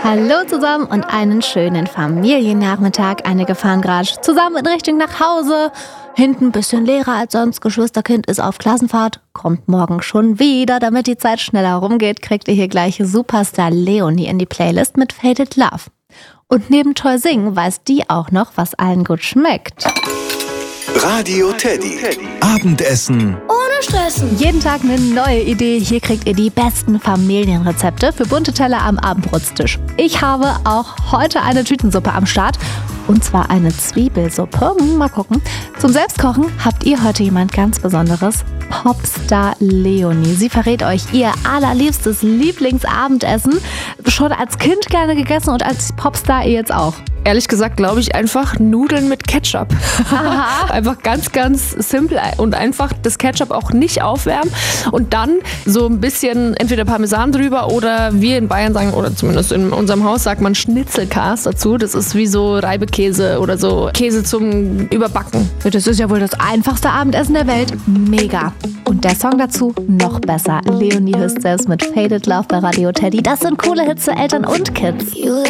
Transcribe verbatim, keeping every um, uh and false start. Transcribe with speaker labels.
Speaker 1: Hallo zusammen und einen schönen Familiennachmittag. Eine Gefahrengarage zusammen in Richtung nach Hause. Hinten ein bisschen leerer als sonst. Geschwisterkind ist auf Klassenfahrt. Kommt morgen schon wieder. Damit die Zeit schneller rumgeht, kriegt ihr hier gleich Superstar Leonie in die Playlist mit Faded Love. Und neben toll singen weiß die auch noch, was allen gut schmeckt.
Speaker 2: Radio Teddy. Abendessen
Speaker 1: Ohne Stressen. Jeden Tag eine neue Idee. Hier kriegt ihr die besten Familienrezepte für bunte Teller am Abendbrotstisch. Ich habe auch heute eine Tütensuppe am Start. Und zwar eine Zwiebelsuppe. Mal gucken. Zum Selbstkochen habt ihr heute jemand ganz Besonderes. Popstar Leonie. Sie verrät euch ihr allerliebstes Lieblingsabendessen. Schon als Kind gerne gegessen und als Popstar ihr jetzt auch.
Speaker 3: Ehrlich gesagt glaube ich einfach Nudeln mit Ketchup. Einfach ganz, ganz simpel und einfach das Ketchup auch nicht aufwärmen und dann so ein bisschen entweder Parmesan drüber oder wir in Bayern sagen, oder zumindest in unserem Haus sagt man Schnitzelkas dazu. Das ist wie so Reibekäse oder so Käse zum Überbacken.
Speaker 1: Das ist ja wohl das einfachste Abendessen der Welt. Mega. Und der Song dazu noch besser. Leonie Hüst selbst mit Faded Love bei Radio Teddy. Das sind coole Hits für Eltern und Kids.